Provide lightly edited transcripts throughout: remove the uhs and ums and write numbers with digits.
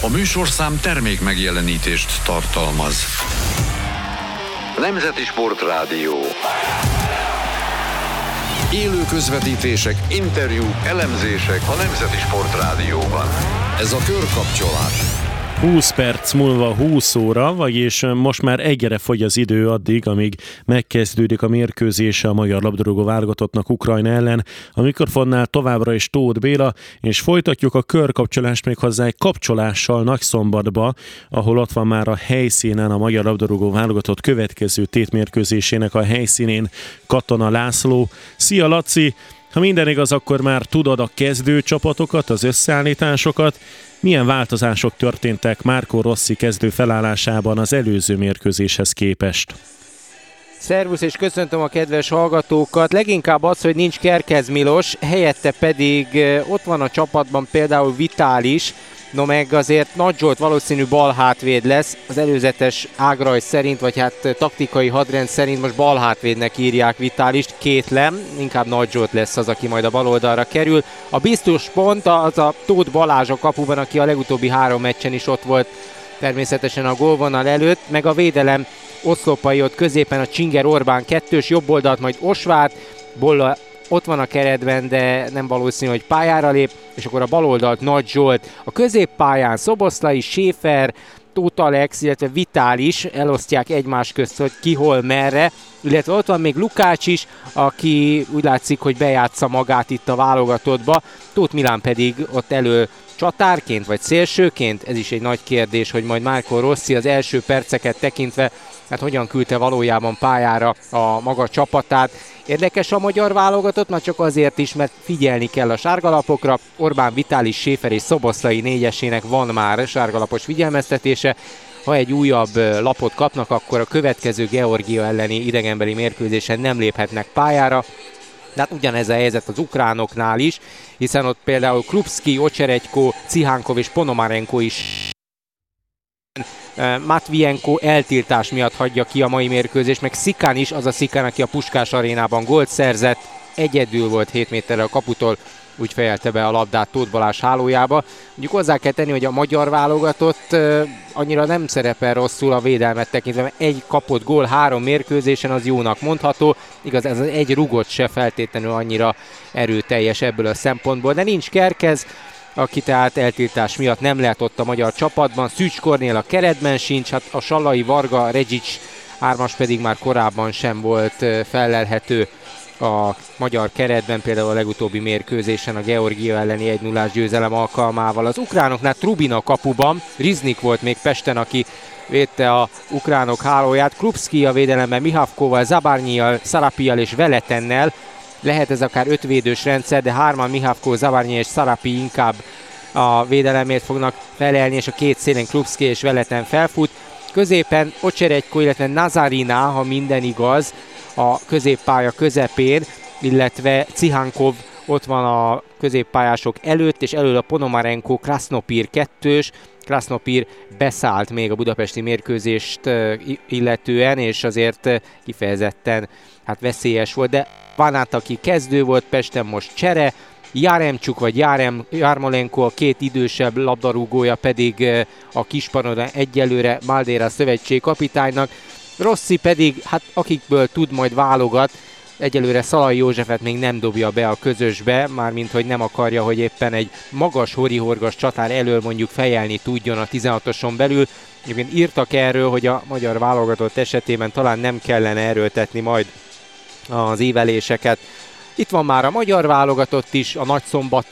A műsorszám termék megjelenítést tartalmaz. Nemzeti Sportrádió. Élő közvetítések, interjúk, elemzések a Nemzeti Sportrádióban. Ez a Körkapcsolás. 20 perc múlva 20 óra, vagyis most már egyre fogy az idő addig, amíg megkezdődik a mérkőzése a magyar labdarúgó válogatottnak Ukrajna ellen. A mikrofonnál továbbra is Tóth Béla, és folytatjuk a körkapcsolást még hozzá egy kapcsolással Nagyszombatba, ahol ott van már a helyszínen a magyar labdarúgó válogatott következő tétmérkőzésének a helyszínén Katona László. Szia Laci! Ha minden igaz, akkor már tudod a kezdőcsapatokat, az összeállításokat. Milyen változások történtek Marco Rossi kezdő felállásában az előző mérkőzéshez képest? Szervusz, és köszöntöm a kedves hallgatókat. Leginkább az, hogy nincs Kerkez Milos, helyette pedig ott van a csapatban például Vitális, no meg azért Nagy Zsolt valószínű bal hátvéd lesz, az előzetes ágrajz szerint, vagy hát taktikai hadrend szerint most bal hátvédnek írják Vitálist, kétlem, inkább Nagy Zsolt lesz az, aki majd a bal oldalra kerül. A biztos pont az a Tóth Balázs a kapuban, aki a legutóbbi 3 meccsen is ott volt természetesen a gólvonal előtt, meg a védelem oszlopai ott középen a Csinger Orbán 2-ös, jobb oldalt majd Osváth, Bolla ott van a keretben, de nem valószínű, hogy pályára lép, és akkor a bal oldalt Nagy Zsolt. A középpályán Szoboszlai, Schäfer, Tóth Alex, illetve Vitális elosztják egymás közt, hogy ki hol merre, illetve ott van még Lukács is, aki úgy látszik, hogy bejátsza magát itt a válogatottba, Tóth Milán pedig ott elő csatárként vagy szélsőként, ez is egy nagy kérdés, hogy majd Marco Rossi az első perceket tekintve, hát hogyan küldte valójában pályára a maga csapatát. Érdekes a magyar válogatott, már csak azért is, mert figyelni kell a sárgalapokra. Orbán, Vitális, Schäfer és Szoboszlai négyesének van már sárgalapos figyelmeztetése. Ha egy újabb lapot kapnak, akkor a következő Georgia elleni idegenbeli mérkőzésen nem léphetnek pályára. De hát ugyanez a helyzet az ukránoknál is, hiszen ott például Krupski, Ocheredko, Cihánkov és Ponomarenko is Matvienko eltiltás miatt hagyja ki a mai mérkőzést, meg Szikán is, az a Szikán, aki a Puskás arénában gólt szerzett, egyedül volt 7 méterre a kaputól, úgy fejelte be a labdát Tóth Balázs hálójába. Mondjuk hozzá kell tenni, hogy a magyar válogatott annyira nem szerepel rosszul a védelmet tekintve, mert egy kapott gól 3 mérkőzésen az jónak mondható, igaz, ez az egy rugott se feltétlenül annyira erőteljes ebből a szempontból, de nincs Kerkez, aki tehát eltiltás miatt nem lehet ott a magyar csapatban. Szűcs Kornél a keretben sincs, hát a Sallai, Varga, Reggics 3-as pedig már korábban sem volt fellelhető a magyar keretben, például a legutóbbi mérkőzésen a Georgia elleni 1-0-ás győzelem alkalmával. Az ukránoknál Trubin a kapuban, Riznik volt még Pesten, aki védte a ukránok hálóját, Krupski a védelemben Mihavkóval, Zabarnyijal, Sarapijal és Veletennel. Lehet ez akár 5 védős rendszer, de 3-an Mihavkó, Zabarnyi és Szarapi inkább a védelemért fognak felelni, és a két szélen Krupski és Veleten felfut. Középen Ocheredko, illetve Nazarina, ha minden igaz, a középpálya közepén, illetve Cihánkov ott van a középpályások előtt, és elől a Ponomarenko, Krasnopír 2-ös. Krasnopír beszállt még a budapesti mérkőzést illetően, és azért kifejezetten veszélyes volt, de Vanát, aki kezdő volt Pesten, most csere, Jaremcsuk vagy Jarmolenko a két idősebb labdarúgója pedig a kispadon egyelőre Maldéra szövetségkapitánynak. Rossi pedig, akikből tud majd válogat, egyelőre Szalai Józsefet még nem dobja be a közösbe, mármint hogy nem akarja, hogy éppen egy magas horihorgas csatár elől mondjuk fejelni tudjon a 16-oson belül. Egyébként írtak erről, hogy a magyar válogatott esetében talán nem kellene erőltetni majd az íveléseket. Itt van már a magyar válogatott is, a Nagyszombat,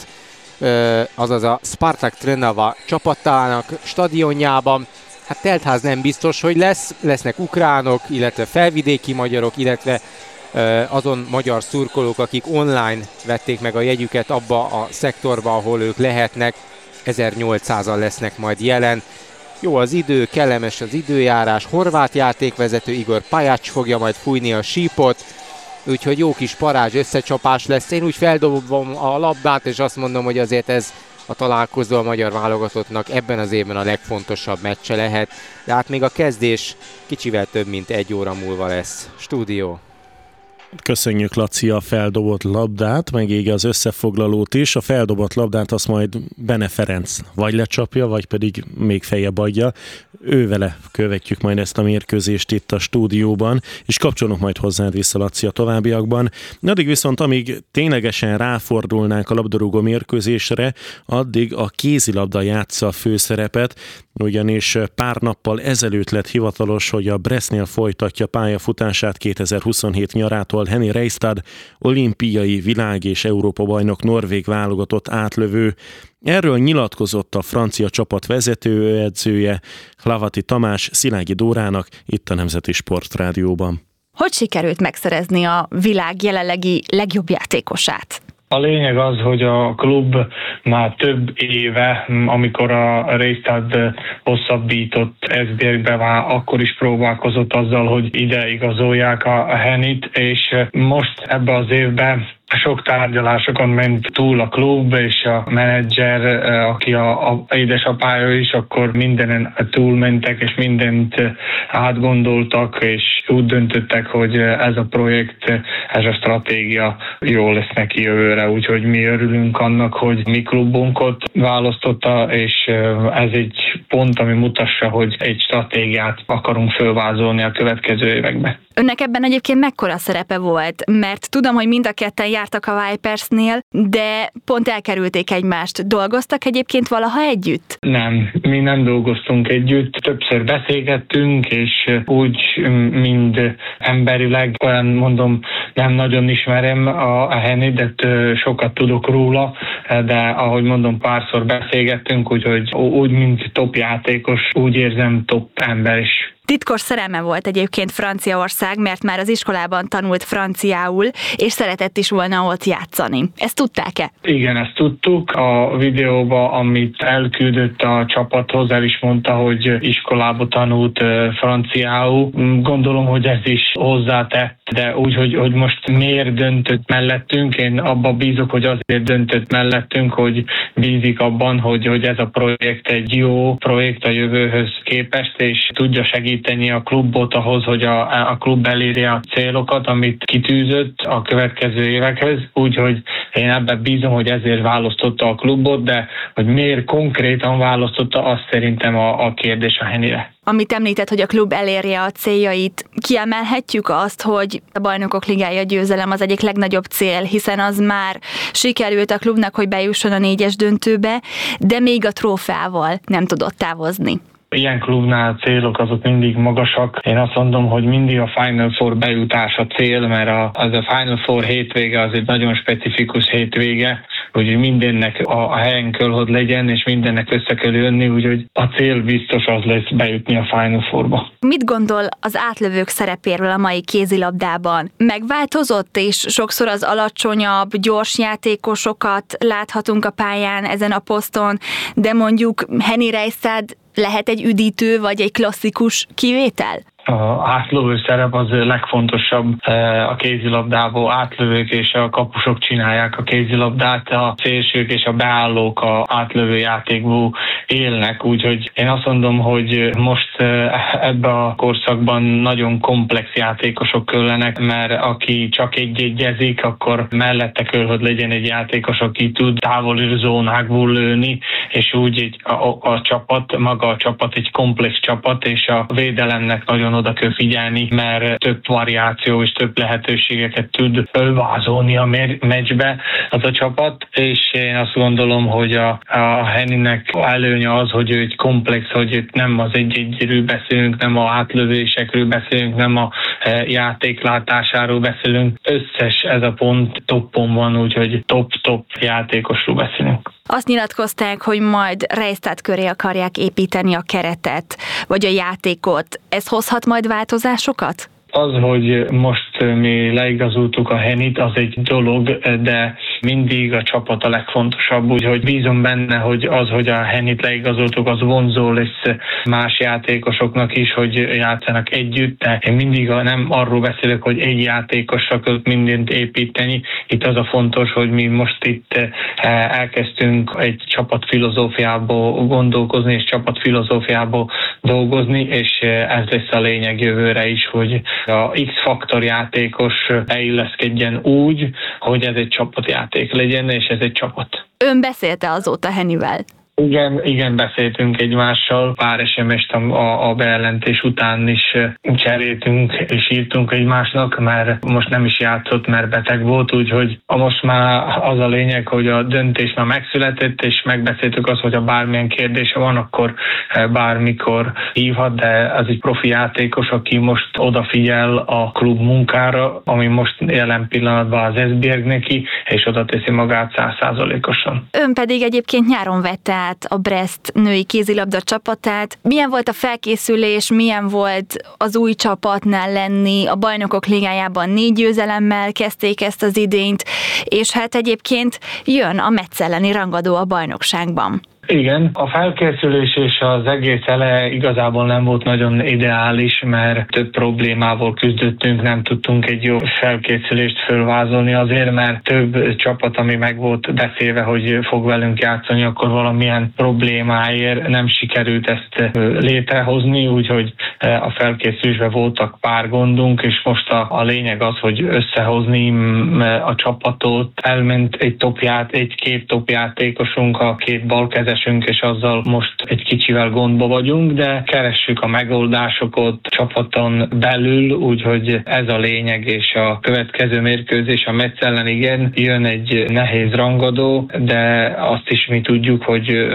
azaz a Spartak Trnava csapatának stadionjában. Teltház nem biztos, hogy lesznek ukránok, illetve felvidéki magyarok, illetve azon magyar szurkolók, akik online vették meg a jegyüket abba a szektorba, ahol ők lehetnek. 1800-an lesznek majd jelen. Jó az idő, kellemes az időjárás, horvát játékvezető Igor Pajács fogja majd fújni a sípot, úgyhogy jó kis parázs összecsapás lesz. Én úgy feldobom a labdát, és azt mondom, hogy azért ez a találkozó a magyar válogatottnak ebben az évben a legfontosabb meccse lehet, de még a kezdés kicsivel több mint 1 óra múlva lesz. Stúdió. Köszönjük, Laci, a feldobott labdát, meg így az összefoglalót is. A feldobott labdát azt majd Bene Ferenc vagy lecsapja, vagy pedig még feljebb adja. Ővele követjük majd ezt a mérkőzést itt a stúdióban, és kapcsolunk majd hozzád vissza, Laci, a továbbiakban. Addig viszont, amíg ténylegesen ráfordulnánk a labdarúgó mérkőzésre, addig a kézilabda játsza a főszerepet, ugyanis pár nappal ezelőtt lett hivatalos, hogy a Bresznél folytatja pályafutását 2027 nyarától Henny Reistad, olimpiai, világ- és Európa-bajnok norvég válogatott átlövő. Erről nyilatkozott a francia csapat vezetőedzője, Hlavati Tamás Szilágyi Dórának itt a Nemzeti Sportrádióban. Hogy sikerült megszerezni a világ jelenlegi legjobb játékosát? A lényeg az, hogy a klub már több éve, amikor a Reistad hosszabbított SB-be már akkor is próbálkozott azzal, hogy ide igazolják a Hennyt, és most ebbe az évben sok tárgyalásokon ment túl a klub, és a menedzser, aki a édesapája is, akkor mindenen túlmentek, és mindent átgondoltak, és úgy döntöttek, hogy ez a projekt, ez a stratégia jó lesz neki jövőre. Úgyhogy mi örülünk annak, hogy mi klubunkat választotta, és ez egy pont, ami mutassa, hogy egy stratégiát akarunk fölvázolni a következő években. Önnek ebben egyébként mekkora szerepe volt? Mert tudom, hogy mind a ketten jártak a Vipersnél, de pont elkerülték egymást. Dolgoztak egyébként valaha együtt? Nem, mi nem dolgoztunk együtt. Többször beszélgettünk, és úgy mind emberileg, olyan mondom, nem nagyon ismerem a Hennyt, de sokat tudok róla, de ahogy mondom, párszor beszélgettünk, úgyhogy úgy, mint top játékos, úgy érzem top ember is. Titkos szerelme volt egyébként Franciaország, mert már az iskolában tanult franciául, és szeretett is volna ott játszani. Ezt tudták-e? Igen, ezt tudtuk. A videóban, amit elküldött a csapathoz, el is mondta, hogy iskolába tanult franciául. Gondolom, hogy ez is hozzátett, de úgy, hogy most miért döntött mellettünk, én abban bízok, hogy azért döntött mellettünk, hogy bízik abban, hogy ez a projekt egy jó projekt a jövőhöz képest, és tudja segíteni a klubot ahhoz, hogy a klub elérje a célokat, amit kitűzött a következő évekhez. Úgyhogy én ebben bízom, hogy ezért választotta a klubot, de hogy miért konkrétan választotta, azt szerintem a kérdés a Hennyre. Amit említett, hogy a klub elérje a céljait, kiemelhetjük azt, hogy a Bajnokok Ligája győzelem az egyik legnagyobb cél, hiszen az már sikerült a klubnak, hogy bejusson a 4-es döntőbe, de még a trófeával nem tudott távozni. Ilyen klubnál a célok azok mindig magasak. Én azt mondom, hogy mindig a Final Four bejutás a cél, mert az a Final Four hétvége az egy nagyon specifikus hétvége, úgyhogy mindennek a helyen kell, hogy legyen, és mindennek össze kell jönni, úgyhogy a cél biztos az lesz bejutni a Final Fourba. Mit gondol az átlövők szerepéről a mai kézilabdában? Megváltozott, és sokszor az alacsonyabb, gyors játékosokat láthatunk a pályán ezen a poszton, de mondjuk Henny Reistad lehet egy üdítő vagy egy klasszikus kivétel? A átlövő szerep az legfontosabb a kézilabdából. Átlövők és a kapusok csinálják a kézilabdát, a szélsők és a beállók a átlövő játékból élnek, úgyhogy én azt mondom, hogy most ebben a korszakban nagyon komplex játékosok kellenek, mert aki csak egy-egyezik, akkor mellette kell, hogy legyen egy játékos, aki tud távoli zónákból lőni, és úgy a csapat, maga a csapat egy komplex csapat, és a védelemnek nagyon oda kell figyelni, mert több variáció és több lehetőségeket tud fölvázolni a meccsbe az a csapat, és én azt gondolom, hogy a Hennynek előnye az, hogy ő egy komplex, hogy itt nem az egy-egyről beszélünk, nem a átlövésekről beszélünk, nem a játéklátásáról beszélünk. Összes ez a pont toppon van, úgyhogy top játékosról beszélünk. Azt nyilatkozták, hogy majd Reistad köré akarják építeni a keretet, vagy a játékot. Ez hozhat majd változásokat? Az, hogy most mi leigazoltuk a Hennyt, az egy dolog, de mindig a csapat a legfontosabb, úgyhogy bízom benne, hogy a Hennyt leigazoltuk, az vonzó lesz más játékosoknak is, hogy játszanak együtt, de én mindig nem arról beszélek, hogy egy játékosra kell mindent építeni. Itt az a fontos, hogy mi most itt elkezdtünk egy csapatfilozófiából gondolkozni, és csapatfilozófiából dolgozni, és ez lesz a lényeg jövőre is, hogy a X-faktor játékos beilleszkedjen úgy, hogy ez egy csapatjáték legyen, és ez egy csapat. Ön beszélte azóta Hennivel? Igen, beszéltünk egymással, pár SMS-t a bejelentés után is cseréltünk és írtunk egymásnak, mert most nem is játszott, mert beteg volt, úgyhogy most már az a lényeg, hogy a döntés már megszületett, és megbeszéltük azt, hogy ha bármilyen kérdése van, akkor bármikor hívhat, de az egy profi játékos, aki most odafigyel a klub munkára, ami most jelen pillanatban az Esbjerg neki, és oda teszi magát 100%-osan. Ön pedig egyébként nyáron vette át a Brest női kézilabda csapatát. Milyen volt a felkészülés, milyen volt az új csapatnál lenni? A Bajnokok Ligájában 4 győzelemmel kezdték ezt az idényt, és hát egyébként jön a Metz elleni rangadó a bajnokságban. Igen, a felkészülés és az egész eleje igazából nem volt nagyon ideális, mert több problémával küzdöttünk, nem tudtunk egy jó felkészülést fölvázolni azért, mert több csapat, ami meg volt beszélve, hogy fog velünk játszani, akkor valamilyen problémáért nem sikerült ezt létrehozni, úgyhogy a felkészülésben voltak pár gondunk, és most a lényeg az, hogy összehozni a csapatot. Elment egy-két topjátékosunk, a 2 balkezes, és azzal most egy kicsivel gondba vagyunk, de keressük a megoldásokat csapaton belül, úgyhogy ez a lényeg, és a következő mérkőzés a Metz ellen igen, jön egy nehéz rangadó, de azt is mi tudjuk, hogy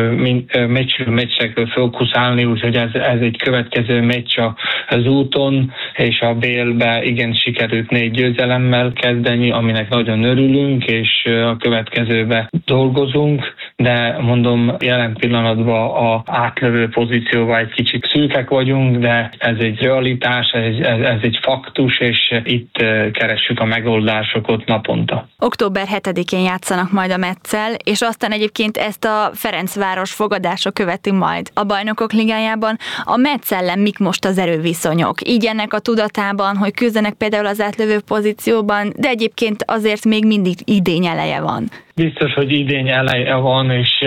meccsre kell fókuszálni, úgyhogy ez egy következő meccs az úton, és a BL-be igen sikerült 4 győzelemmel kezdeni, aminek nagyon örülünk, és a következőbe dolgozunk, de mondom, jelen pillanatban az átlövő pozícióban egy kicsit szűkek vagyunk, de ez egy realitás, ez egy faktus, és itt keressük a megoldásokat naponta. Október 7-én játszanak majd a Metzel, és aztán egyébként ezt a Ferencváros fogadása követi majd a Bajnokok Ligájában. A Metz ellen mik most az erőviszonyok? Így ennek a tudatában, hogy küzdenek például az átlövő pozícióban, de egyébként azért még mindig idény eleje van. Biztos, hogy idény eleje van, és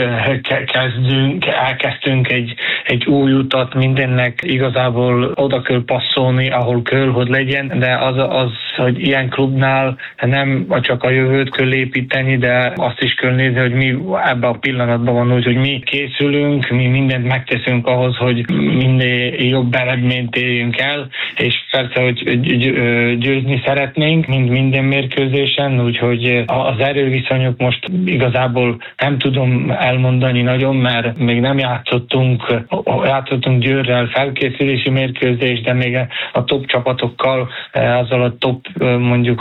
elkezdtünk egy új utat, mindennek igazából oda kell passzolni, ahol kell, hogy legyen, de az, hogy ilyen klubnál nem csak a jövőt kell építeni, de azt is kell nézni, hogy mi ebben a pillanatban van úgy, hogy mi készülünk, mi mindent megteszünk ahhoz, hogy minél jobb eredményt érjünk el, és persze, hogy győzni szeretnénk, minden mérkőzésen, úgyhogy az erőviszonyok most igazából nem tudom elmondani nagyon, mert még nem játszottunk Győrrel felkészülési mérkőzést, de még a top csapatokkal, azzal a top mondjuk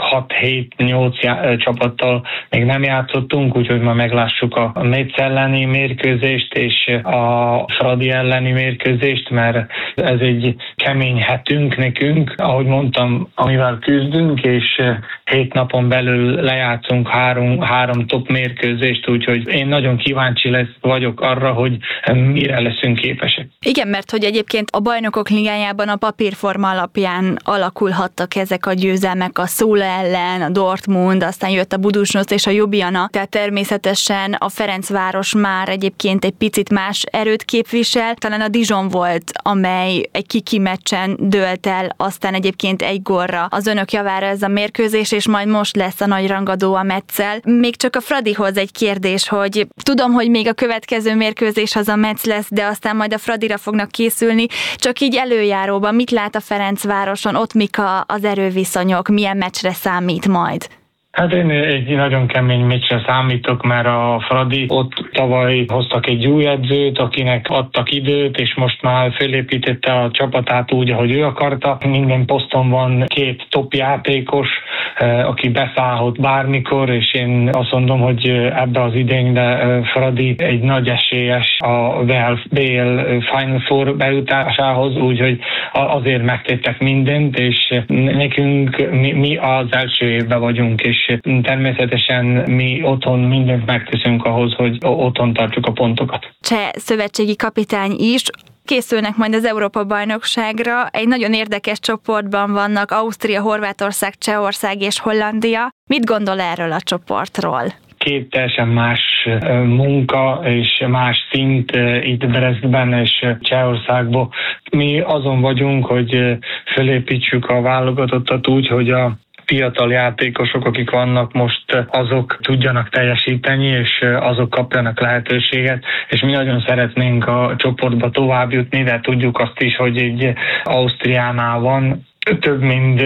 6-7-8 csapattal még nem játszottunk, úgyhogy ma meglássuk a Metz elleni mérkőzést és a Fradi elleni mérkőzést, mert ez egy kemény hetünk nekünk, ahogy mondtam, amivel küzdünk, és 7 napon belül lejátszunk 3 top mérkőzést, úgyhogy én nagyon kíváncsi vagyok arra, hogy mire leszünk képesek. Igen, mert hogy egyébként a Bajnokok Ligájában a papírforma alapján alakulhattak ezek a győzelmek, a Szóla ellen, a Dortmund, aztán jött a Budusnos és a Ljubljana, tehát természetesen a Ferencváros már egyébként egy picit más erőt képvisel, talán a Dijon volt, amely egy kiki meccsen dőlt el, aztán egyébként 1 gólra az önök javára ez a mérkőzés, és majd most lesz a nagy rangadó a Metzel. Még csak a Fradihoz egy kérdés, hogy tudom, hogy még a következő mérkőzés az a Metz lesz, de aztán majd a Fradira fognak készülni, csak így előjáróban mit lát a Ferencvároson, ott mik az erőviszonyok, milyen meccsre számít majd? Hát én egy nagyon kemény meccsre számítok, mert a Fradi ott tavaly hoztak egy új edzőt, akinek adtak időt, és most már felépítette a csapatát úgy, ahogy ő akarta. Minden poszton van 2 top játékos, aki beszállhat bármikor, és én azt mondom, hogy ebbe az idénybe Fradi egy nagy esélyes a BL Final Four bejutásához, úgyhogy azért megtettek mindent, és nekünk mi az első évben vagyunk, és és természetesen mi otthon mindent megteszünk ahhoz, hogy otthon tartsuk a pontokat. Cseh szövetségi kapitány is. Készülnek majd az Európa-bajnokságra. Egy nagyon érdekes csoportban vannak Ausztria, Horvátország, Csehország és Hollandia. Mit gondol erről a csoportról? Két teljesen más munka és más szint itt Brestben és Csehországban. Mi azon vagyunk, hogy felépítsük a válogatottat úgy, hogy a fiatal játékosok, akik vannak most, azok tudjanak teljesíteni, és azok kapjanak lehetőséget, és mi nagyon szeretnénk a csoportba tovább jutni, de tudjuk azt is, hogy egy Ausztriánál van több mint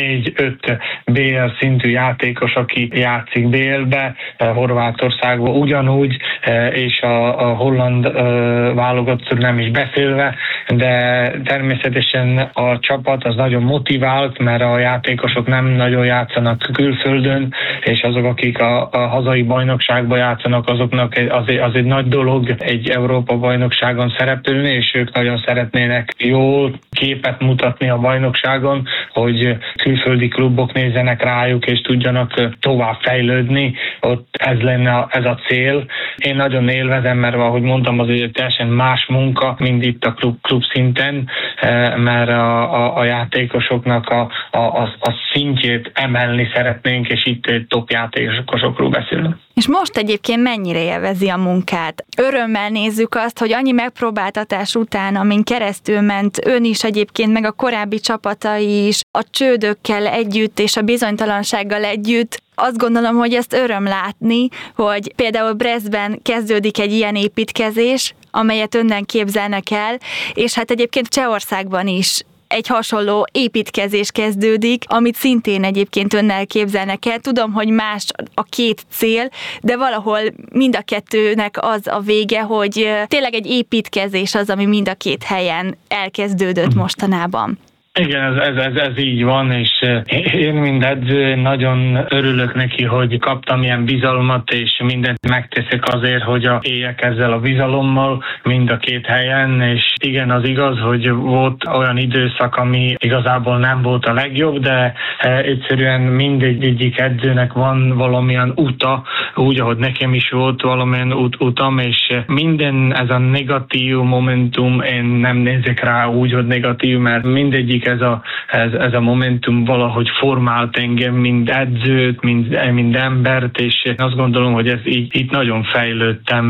4-5 BL szintű játékos, aki játszik BL-be, Horvátországban ugyanúgy, és a holland válogatott nem is beszélve, de természetesen a csapat az nagyon motivált, mert a játékosok nem nagyon játszanak külföldön, és azok, akik a hazai bajnokságban játszanak, azoknak az egy nagy dolog egy Európa-bajnokságon szerepelni, és ők nagyon szeretnének jól képet mutatni a bajnokságon, hogy külföldi klubok nézzenek rájuk, és tudjanak tovább fejlődni. Ott ez lenne ez a cél. Én nagyon élvezem, mert ahogy mondtam, az egy teljesen más munka, mint itt a klub szinten, mert a játékosoknak a szintjét emelni szeretnénk, és itt top játékosokról beszélünk. És most egyébként mennyire élvezi a munkát? Örömmel nézzük azt, hogy annyi megpróbáltatás után, amin keresztül ment ön is egyébként, meg a korábbi csapatai is, a csődökkel együtt és a bizonytalansággal együtt, azt gondolom, hogy ezt öröm látni, hogy például Brestben kezdődik egy ilyen építkezés, amelyet önnen képzelnek el, és hát egyébként Csehországban is egy hasonló építkezés kezdődik, amit szintén egyébként önnel képzelnek el. Tudom, hogy más a két cél, de valahol mind a kettőnek az a vége, hogy tényleg egy építkezés az, ami mind a két helyen elkezdődött mostanában. Igen, ez így van, és én mint edző nagyon örülök neki, hogy kaptam ilyen bizalmat, és mindent megteszek azért, hogy éljek ezzel a bizalommal mind a két helyen, és igen, az igaz, hogy volt olyan időszak, ami igazából nem volt a legjobb, de egyszerűen mindegyik edzőnek van valamilyen uta, úgy, ahogy nekem is volt valamilyen utam, és minden ez a negatív momentum, én nem nézek rá úgy, hogy negatív, mert mindegyik ez a momentum valahogy formált engem, mind edzőt, mind embert, és én azt gondolom, hogy ez itt nagyon fejlődtem,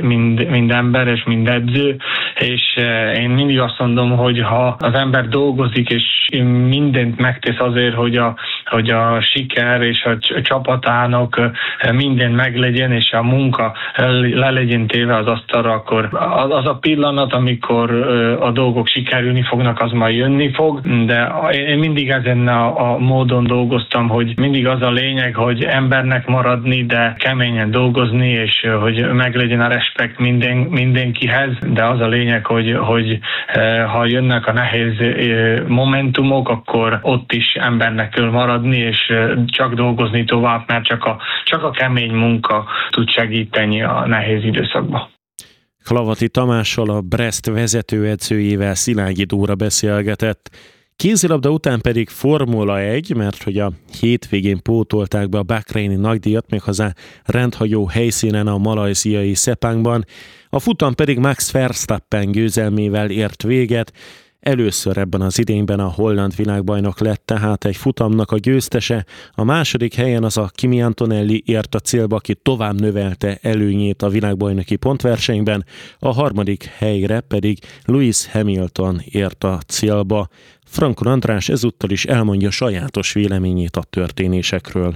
mind ember és mind edző, és én mindig azt mondom, hogy ha az ember dolgozik, és mindent megtesz azért, hogy a siker és a csapatának minden meglegyen, és a munka le legyen téve az asztalra, akkor az a pillanat, amikor a dolgok sikerülni fognak, az majd jönni fog, de én mindig ezen a módon dolgoztam, hogy mindig az a lényeg, hogy embernek maradni, de keményen dolgozni, és hogy meglegyen a respekt mindenkihez, de az a lényeg, hogy ha jönnek a nehéz momentumok, akkor ott is embernek kell maradni, és csak dolgozni tovább, mert csak a kemény munka tud segíteni a nehéz időszakban. Klavati Tamással, a Brest vezetőedzőjével, Szilágyi Dóra beszélgetett. Kézilabda után pedig Formula 1, mert hogy a hétvégén pótolták be a bahreini nagydíjat, méghozzá rendhagyó helyszínen a malajziai Sepangban. A futam pedig Max Verstappen győzelmével ért véget. Először ebben az idényben a holland világbajnok lett tehát egy futamnak a győztese. A második helyen az a Kimi Antonelli ért a célba, aki tovább növelte előnyét a világbajnoki pontversenyben. A harmadik helyre pedig Lewis Hamilton ért a célba. Frankon András ezúttal is elmondja sajátos véleményét a történésekről.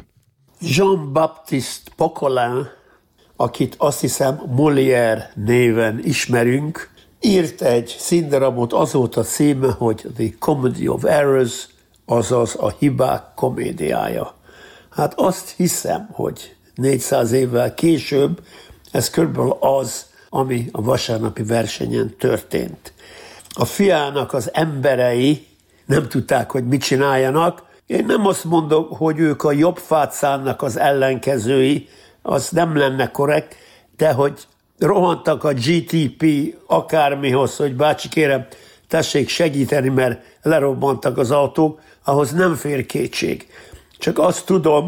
Jean-Baptiste Poquelin, akit azt hiszem Molière néven ismerünk, írt egy színdarabot, az volt a címe, hogy The Comedy of Errors, azaz a hibák komédiája. Hát azt hiszem, hogy 400 évvel később ez körülbelül az, ami a vasárnapi versenyen történt. A fiának az emberei nem tudták, hogy mit csináljanak. Én nem azt mondom, hogy ők a jobb fácánnak az ellenkezői, az nem lenne korrekt, de hogy rohantak a GTP akármihoz, hogy bácsi kérem, tessék segíteni, mert lerobbantak az autók, ahhoz nem fér kétség. Csak azt tudom,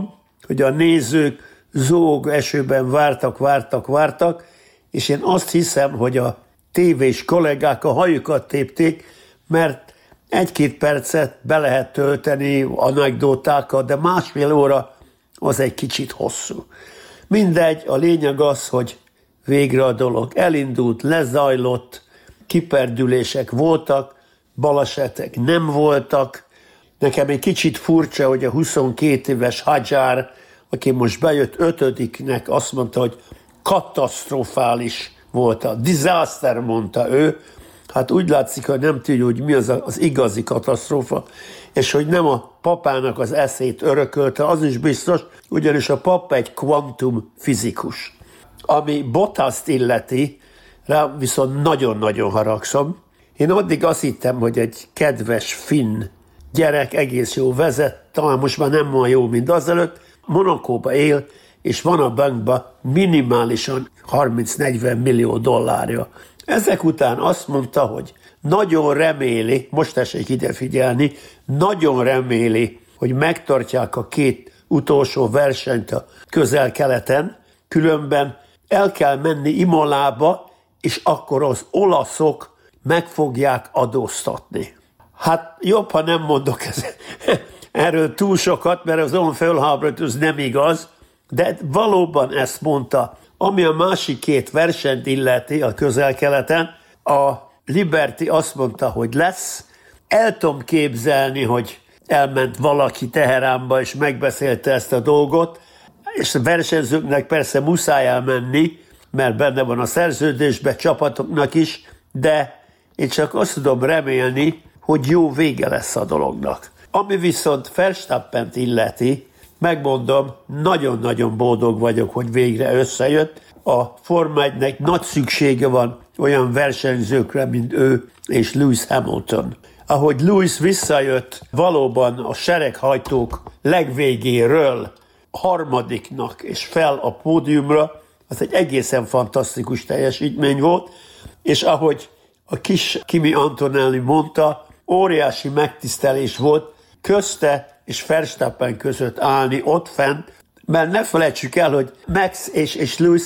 hogy a nézők zúgó esőben vártak, és én azt hiszem, hogy a tévés kollégák a hajukat tépték, mert 1-2 percet be lehet tölteni anekdotákkal, de másfél óra az egy kicsit hosszú. Mindegy, a lényeg az, hogy végre a dolog elindult, lezajlott, kiperdülések voltak, balesetek nem voltak. Nekem egy kicsit furcsa, hogy a 22 éves Hadjar, aki most bejött 5-nek, azt mondta, hogy katasztrofális volt a disaster, mondta ő. Hát úgy látszik, hogy nem tudja, hogy mi az igazi katasztrófa, és hogy nem a papának az eszét örökölte, az is biztos, ugyanis a papa egy kvantum fizikus. Ami Bottaszt illeti, rá viszont nagyon-nagyon haragszom. Én addig azt hittem, hogy egy kedves finn gyerek egész jó vezet, talán most már nem olyan jó, mint azelőtt, Monacóba él, és van a bankban minimálisan 30-40 millió dollárja. Ezek után azt mondta, hogy nagyon reméli, most tessék ide figyelni, nagyon reméli, hogy megtartják a 2 utolsó versenyt a Közel-Keleten, különben el kell menni Imolába, és akkor az olaszok meg fogják adóztatni. Hát jobb, ha nem mondok erről túl sokat, mert az olyan fölháborít, az nem igaz, de valóban ezt mondta. Ami a másik 2 versenyt illeti a Közel-Keleten, a Liberty azt mondta, hogy lesz. El tudom képzelni, hogy elment valaki Teheránba, és megbeszélte ezt a dolgot, és a versenyzőknek persze muszáj elmenni, mert benne van a szerződésben, csapatoknak is, de én csak azt tudom remélni, hogy jó vége lesz a dolognak. Ami viszont Verstappent illeti, megmondom, nagyon-nagyon boldog vagyok, hogy végre összejött. A Forma 1-nek nagy szüksége van olyan versenyzőkre, mint ő és Lewis Hamilton. Ahogy Lewis visszajött valóban a sereghajtók legvégéről harmadiknak és fel a pódiumra, az egy egészen fantasztikus teljesítmény volt, és ahogy a kis Kimi Antonelli mondta, óriási megtisztelés volt közte és Verstappen között állni ott fent, mert ne felejtsük el, hogy Max és Lewis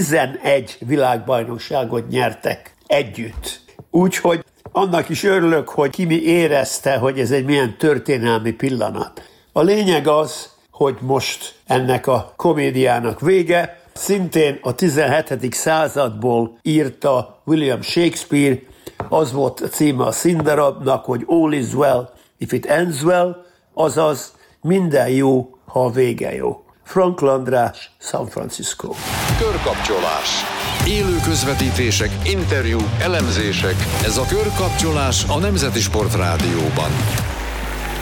11 világbajnokságot nyertek együtt. Úgyhogy annak is örülök, hogy Kimi érezte, hogy ez egy milyen történelmi pillanat. A lényeg az, hogy most ennek a komédiának vége. Szintén a 17. századból írta William Shakespeare, az volt a címe a színdarabnak, hogy All is well if it ends well, azaz minden jó, ha a vége jó. Frank András, San Francisco. Körkapcsolás. Élő közvetítések, interjúk, elemzések. Ez a Körkapcsolás a Nemzeti Sport Rádióban.